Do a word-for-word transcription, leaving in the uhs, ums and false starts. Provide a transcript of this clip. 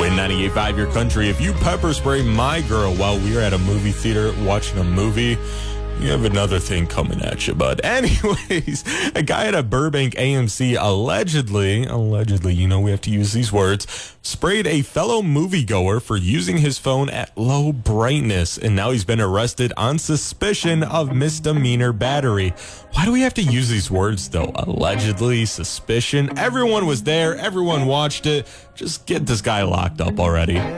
Win ninety-eight point five Your Country. If you pepper spray my girl while we were at a movie theater watching a movie, you have another thing coming at you, bud. Anyways, a guy at a Burbank A M C allegedly, allegedly, you know we have to use these words, sprayed a fellow moviegoer for using his phone at low brightness, and now he's been arrested on suspicion of misdemeanor battery. Why do we have to use these words, though? Allegedly, suspicion. Everyone was there. Everyone watched it. Just get this guy locked up already.